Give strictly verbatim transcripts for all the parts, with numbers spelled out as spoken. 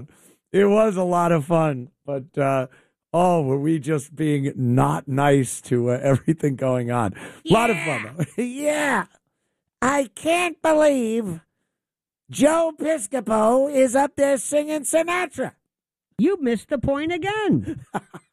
It was a lot of fun, but uh, oh, were we just being not nice to uh, everything going on? A yeah. lot of fun, though. Yeah. I can't believe Joe Piscopo is up there singing Sinatra. You missed the point again.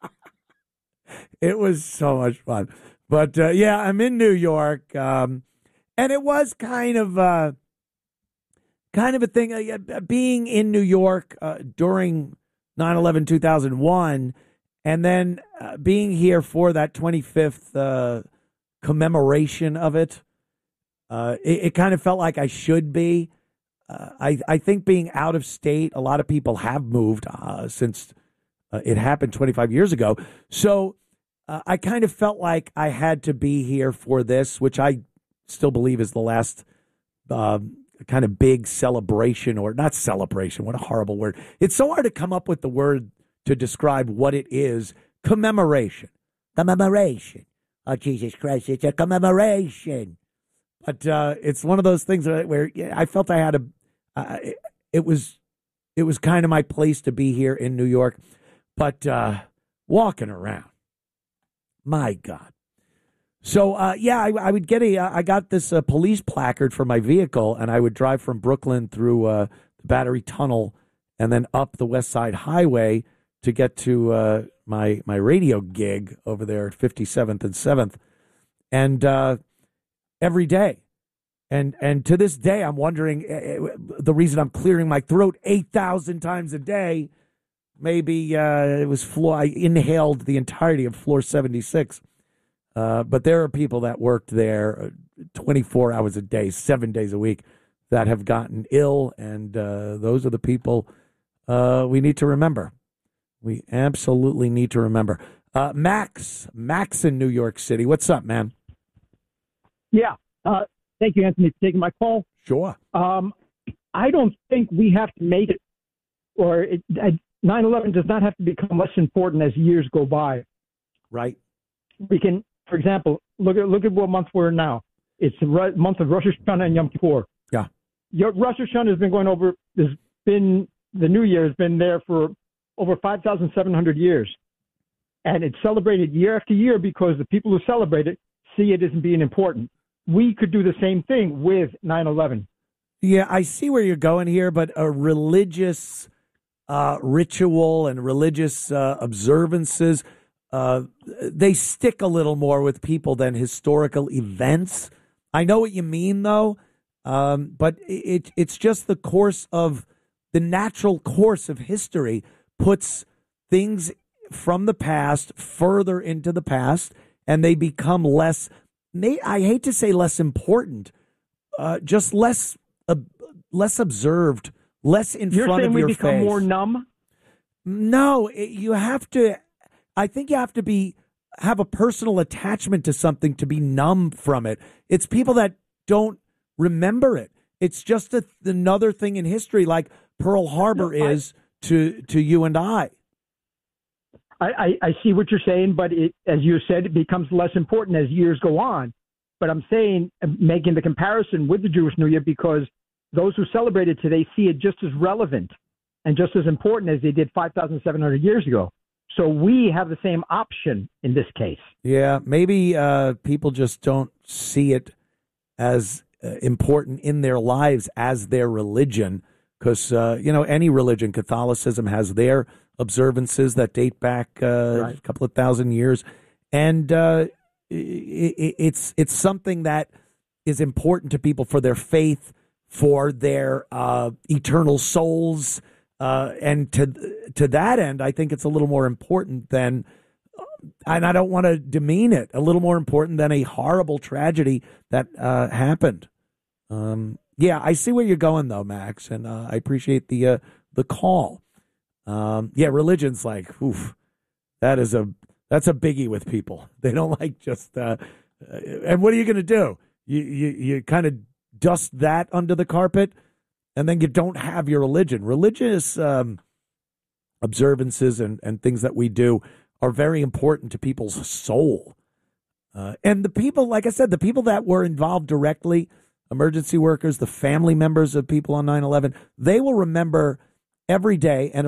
It was so much fun. But, uh, yeah, I'm in New York, um, and it was kind of uh, kind of a thing. Uh, being in New York uh, during nine eleven two thousand one, and then uh, being here for that twenty-fifth uh, commemoration of it, uh, it, it kind of felt like I should be. Uh, I, I think being out of state, a lot of people have moved uh, since uh, it happened twenty-five years ago. So uh, I kind of felt like I had to be here for this, which I still believe is the last uh, kind of big celebration, or not celebration. What a horrible word. It's so hard to come up with the word to describe what it is. Commemoration. Commemoration. Oh, Jesus Christ, it's a commemoration. But uh, it's one of those things where, where I felt I had a, uh, it, it was, it was kind of my place to be here in New York. But uh, walking around, my God. So, uh, yeah, I, I would get a, I got this uh, police placard for my vehicle, and I would drive from Brooklyn through uh, the Battery Tunnel and then up the West Side Highway to get to uh, my my radio gig over there at fifty-seventh and seventh. And uh, every day. And and to this day, I'm wondering uh, the reason I'm clearing my throat eight thousand times a day. Maybe uh, it was floor, I inhaled the entirety of floor seventy-six. Uh, but there are people that worked there twenty-four hours a day, seven days a week, that have gotten ill. And uh, those are the people uh, we need to remember. We absolutely need to remember. Uh, Max, Max in New York City. What's up, man? Yeah. Uh, thank you, Anthony, for taking my call. Sure. Um, I don't think we have to make it, or it, nine eleven does not have to become less important as years go by. Right. We can, for example, look at look at what month we're in now. It's the month of Rosh Hashanah and Yom Kippur. Yeah. Your Rosh Hashanah has been going over, has been, the New Year has been there for over five thousand seven hundred years. And it's celebrated year after year because the people who celebrate it see it as being important. We could do the same thing with nine eleven. Yeah, I see where you're going here, but a religious uh, ritual and religious uh, observances, uh, they stick a little more with people than historical events. I know what you mean, though, um, but it, it's just the course of the natural course of history puts things from the past further into the past, and they become less, I hate to say less important, uh, just less uh, less observed, less in You're front saying of we your become face. more numb? No, it, you have to, I think you have to be, have a personal attachment to something to be numb from it. It's people that don't remember it. It's just a, another thing in history, like Pearl Harbor No, I, is to, to you and I. I, I, I see what you're saying, but it, as you said, it becomes less important as years go on. But I'm saying, making the comparison with the Jewish New Year, because those who celebrate it today see it just as relevant and just as important as they did five thousand seven hundred years ago. So we have the same option in this case. Yeah, maybe uh, people just don't see it as uh, important in their lives as their religion, because, uh, you know, any religion, Catholicism has their observances that date back uh, right. a couple of thousand years. And uh, it, it's it's something that is important to people for their faith, for their uh, eternal souls. Uh, and to to that end, I think it's a little more important than, and I don't want to demean it, a little more important than a horrible tragedy that uh, happened. Um, yeah, I see where you're going, though, Max, and uh, I appreciate the uh, the call. Um, yeah, religion's like, oof, that is a that's a biggie with people. They don't like just, uh, and what are you going to do? You you you kind of dust that under the carpet, and then you don't have your religion. Religious um, observances and, and things that we do are very important to people's soul. Uh, and the people, like I said, the people that were involved directly, emergency workers, the family members of people on nine eleven, they will remember every day, and